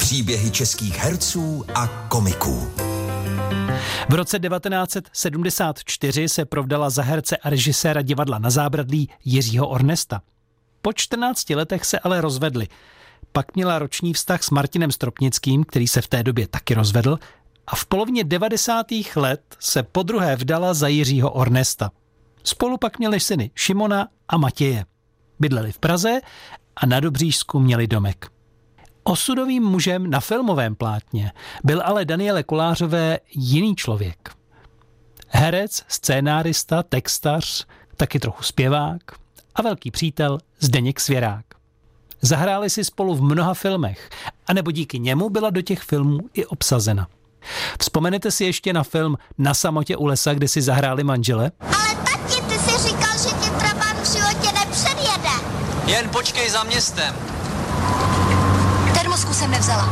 Příběhy českých herců a komiků. V roce 1974 se provdala za herce a režiséra divadla Na zábradlí Jiřího Ornesta. Po 14 letech se ale rozvedli. Pak měla roční vztah s Martinem Stropnickým, který se v té době taky rozvedl, a v polovině 90. let se podruhé vdala za Jiřího Ornesta. Spolu pak měli syny Šimona a Matěje. Bydleli v Praze a na Dobřížsku měli domek. Osudovým mužem na filmovém plátně byl ale Daniele Kolářové jiný člověk. Herec, scénárista, textař, taky trochu zpěvák a velký přítel Zdeněk Svěrák. Zahráli si spolu v mnoha filmech, anebo díky němu byla do těch filmů i obsazena. Vzpomenete si ještě na film Na samotě u lesa, kde si zahráli manžele? Ale tati, ty jsi říkal, že ti trabant v životě nepředjede. Jen počkej za městem. Termosku jsem nevzala.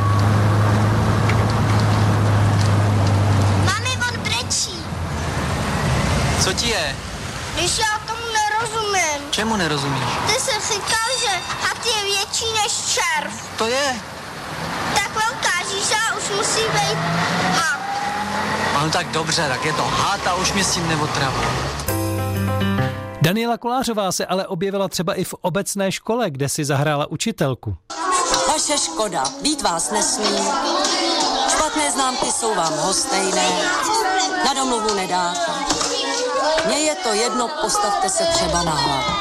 Mami, on brečí. Co ti je? Když já tomu nerozumím. Čemu nerozumíš? Ty jsi říkal, že had je větší než červ. To je. Tak velká žíža už musí být had. No tak dobře, tak je to had a už mě s tím neotravuje. Daniela Kolářová se ale objevila třeba i v obecné škole, kde si zahrála učitelku. Vaše škoda, být vás nesmí. Špatné známky jsou vám hostejné. Na domluvu nedáte. Mně je to jedno, postavte se třeba na hlavu.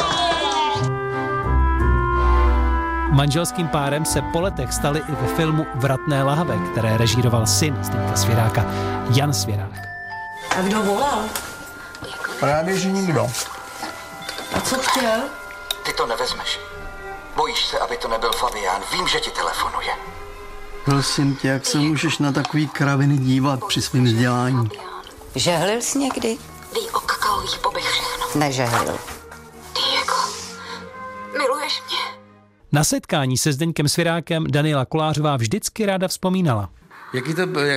Manželským párem se po letech stali i ve filmu Vratné lahve, které režíroval syn Zdeňka Svěráka, Jan Svěrák. A kdo volal? Právě, že nikdo. A co chtěl? Ty to nevezmeš. Bojíš se, aby to nebyl Fabián. Vím, že ti telefonuje. Prosím tě, jak se můžeš na takový kraviny dívat při svém vzdělání? Žehlil jsi někdy? Ví o kakaových bobech všechno. Nežehlil. Diego, miluješ mě? Na setkání se Zdeňkem Svěrákem Daniela Kolářová vždycky ráda vzpomínala. Jaký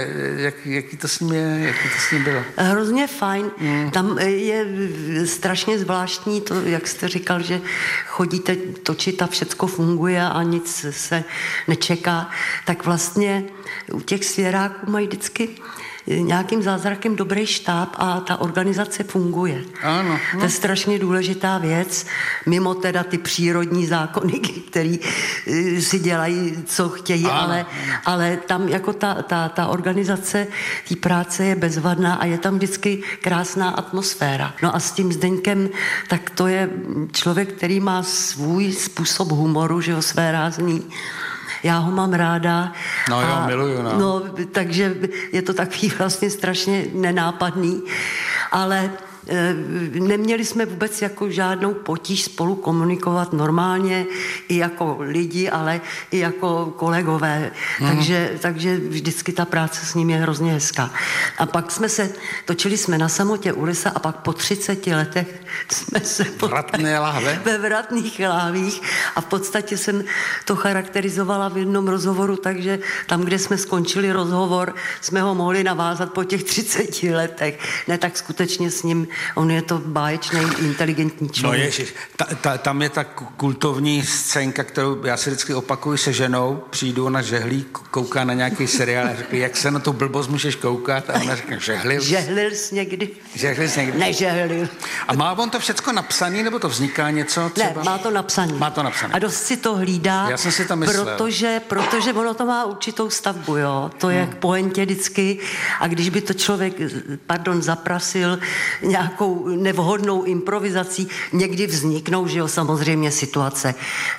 to s ním bylo? Hrozně fajn. Tam je strašně zvláštní to, jak jste říkal, že chodíte točit a všecko funguje a nic se nečeká. Tak vlastně u těch Svěráků mají vždycky nějakým zázrakem dobrý štáb a ta organizace funguje. Ano. To je strašně důležitá věc, mimo teda ty přírodní zákony, který si dělají, co chtějí, ale tam jako ta organizace té práce je bezvadná a je tam vždycky krásná atmosféra. No a s tím Zdeňkem, tak to je člověk, který má svůj způsob humoru, že jo, své rázný. Já ho mám ráda. No jo, miluju, no. No, takže je to takový vlastně strašně nenápadný, ale neměli jsme vůbec jako žádnou potíž spolu komunikovat normálně i jako lidi, ale i jako kolegové. Takže vždycky ta práce s ním je hrozně hezká. A pak točili jsme Na samotě u lesa a pak po 30 letech jsme se ve Vratných lahvích a v podstatě jsem to charakterizovala v jednom rozhovoru, takže tam, kde jsme skončili rozhovor, jsme ho mohli navázat po těch 30 letech. Ne, tak skutečně s ním on je to báječný, inteligentní člověk. No ježiš, tam je ta kultovní scénka, kterou já si vždycky opakuju se ženou, přijdu, ona žehlí, kouká na nějaký seriál a řekne, jak se na tu blbost můžeš koukat? A ona řekne, žehlil. Žehlil jsi někdy? Žehlil jsi někdy? Nežehlil. A má on to všecko napsaný, nebo to vzniká něco třeba? Ne, má to napsaný. Má to napsaný. A dost si to hlídá, já jsem si to myslel. Protože ono to má určitou stavbu, jo. To je k pointě vždycky. A když by to člověk, zaprasil nějakou nevhodnou improvizací, někdy vzniknou, že jo, samozřejmě situace,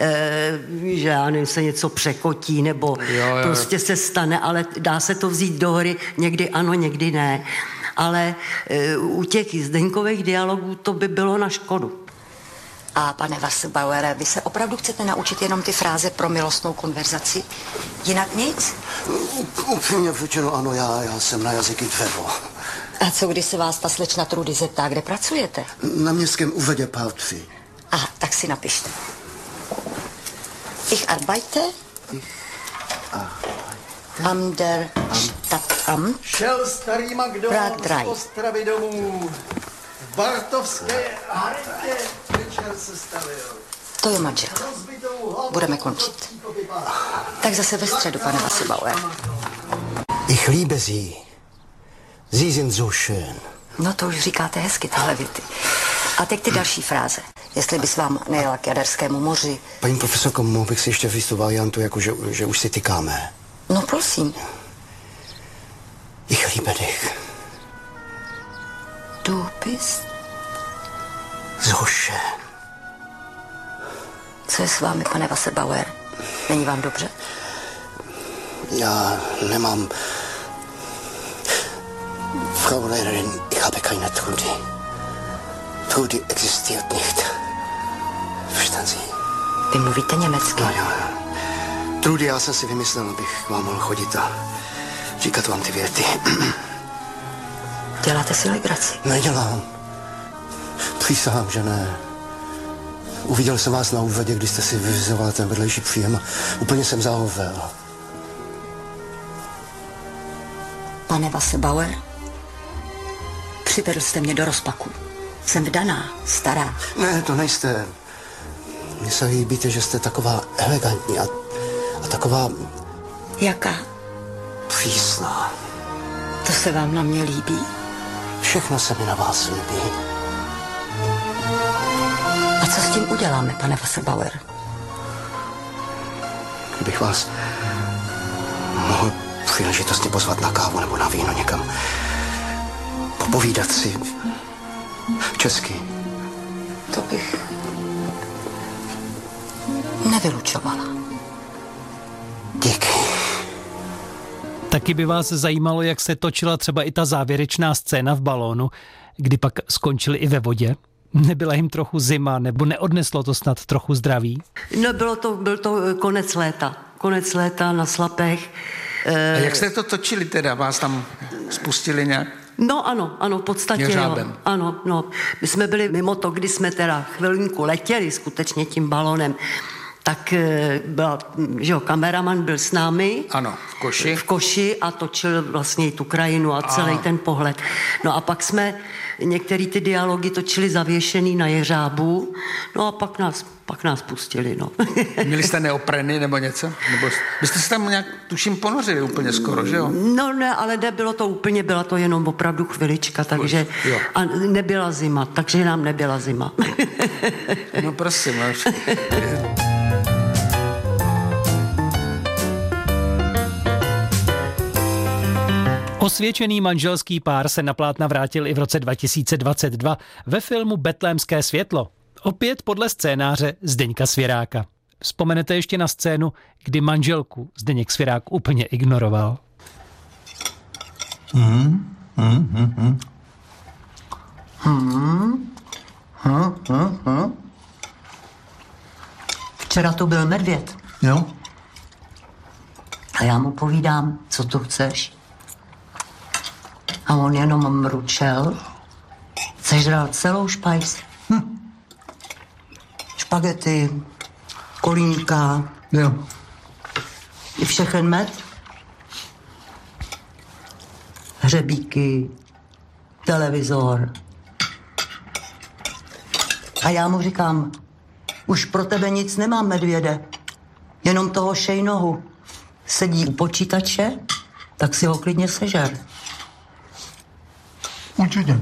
že já nevím, se něco překotí, nebo prostě se stane, ale dá se to vzít do hry, někdy ano, někdy ne. Ale u těch Zdeňkových dialogů to by bylo na škodu. A pane Wasserbauere, vy se opravdu chcete naučit jenom ty fráze pro milostnou konverzaci? Jinak nic? Upřímně řečeno, ano, já jsem na jazyky dřevo. A co když se vás ta slečna Trudy zeptá, kde pracujete? Na městském úřadě Partří. Aha, tak si napište. Ich arbeite am der Stadtamt Šel starý McDonald z Ostravy domů. V Bartovské haretě večer se stavil. To je manžel. Budeme končit. Tak zase ve středu, pane Wasserbauer. Ich liebe sie. Sie sind so schön. No to už říkáte hezky, tyhle věty. A teď ty další fráze. Jestli bys vám nejela k Jaderskému moři. Paní profesorko, mohl bych si ještě vzít tu variantu, jako že už si tykáme. No prosím. Ich liebe dich. Du bist so schön. Co je s vámi, pane Wasserbauer? Není vám dobře? Já nemám... Frau Lehrerin, ich habe keine Trudy. Trudy existiert nicht. Verstehen Sie? Vy mluvíte německy. No. Trudy, já jsem si vymyslel, abych k vám mohl chodit a říkat vám ty věty. Děláte si legraci? Nedělám. Přísahám, že ne. Uviděl jsem vás na úvodě, když jste si vyřizoval ten vedlejší příjem a úplně jsem zahovel. Pane Wasserbauer, přivedl jste mě do rozpaku. Jsem vdaná, stará. Ne, to nejste. Mně se líbíte, že jste taková elegantní a taková... Jaká? Přísná. To se vám na mě líbí? Všechno se mi na vás líbí. A co s tím uděláme, pane Wasserbauer? Kdybych vás mohl příležitostně pozvat na kávu nebo na víno někam. Popovídat si česky. To bych nevylučovala. Díky. Taky by vás zajímalo, jak se točila třeba i ta závěrečná scéna v balónu, kdy pak skončili i ve vodě. Nebyla jim trochu zima, nebo neodneslo to snad trochu zdraví? No, byl to konec léta. Konec léta na Slapech. A jak jste to točili teda? Vás tam spustili nějak? No ano, v podstatě jo. Ano, no. My jsme byli mimo to, kdy jsme teda chvilinku letěli skutečně tím balonem, tak byl, že jo, kameraman byl s námi. Ano, v koši a točil vlastně tu krajinu a celý ten pohled. No a pak jsme některé ty dialogy točili zavěšený na jeřábu, no a pak nás pustili, no. Měli jste neopreny nebo něco? Nebo byste se tam nějak, tuším, ponořili úplně skoro, že jo? No ne, ale nebylo to úplně, byla to jenom opravdu chvilička, takže a nebyla zima, takže nám nebyla zima. No prosím. Osvědčený manželský pár se na plátna vrátil i v roce 2022 ve filmu Betlémské světlo. Opět podle scénáře Zdeňka Svěráka. Vzpomenete ještě na scénu, kdy manželku Zdeněk Svěrák úplně ignoroval? Včera tu byl medvěd. Jo? A já mu povídám, co tu chceš. A on jenom mručel, sežral celou špajs. Špagety, kolínka, jo. I všechen med. Hřebíky, televizor. A já mu říkám, už pro tebe nic nemám, medvěde, jenom toho šejnohu. Sedí u počítače, tak si ho klidně sežer. Určitě.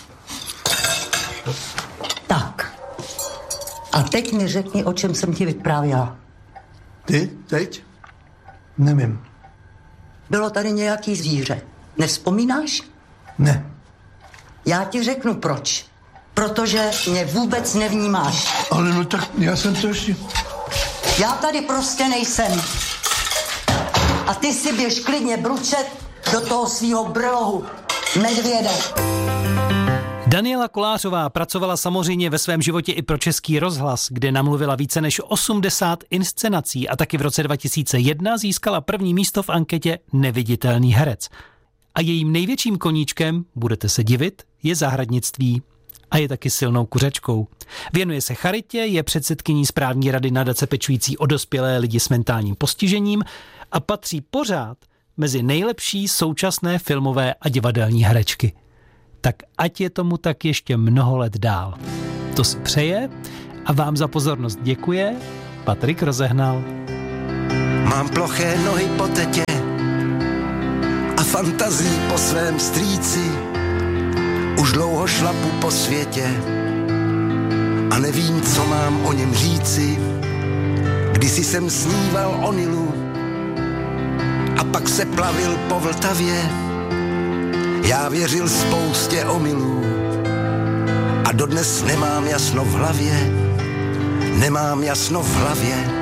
Tak. A teď mi řekni, o čem jsem ti vyprávěla. Ty? Teď? Nevím. Bylo tady nějaký zvíře. Nevzpomínáš? Ne. Já ti řeknu proč. Protože mě vůbec nevnímáš. Ale no tak já jsem to ještě... Já tady prostě nejsem. A ty si běž klidně bručet do toho svýho brlohu. Medvěde. Daniela Kolářová pracovala samozřejmě ve svém životě i pro Český rozhlas, kde namluvila více než 80 inscenací a taky v roce 2001 získala první místo v anketě Neviditelný herec. A jejím největším koníčkem, budete se divit, je zahradnictví. A je taky silnou kuřečkou. Věnuje se charitě, je předsedkyní správní rady nadace pečující o dospělé lidi s mentálním postižením a patří pořád mezi nejlepší současné filmové a divadelní herečky. Tak ať je tomu tak ještě mnoho let dál. To si přeje A vám za pozornost děkuje Patrik Rozehnal. Mám ploché nohy po tetě a fantazii po svém strýci. Už dlouho šlapu po světě a nevím, co mám o něm říci. Kdysi jsem sníval o Nilu a pak se plavil po Vltavě. Já věřil spoustě omylů a dodnes nemám jasno v hlavě. Nemám jasno v hlavě.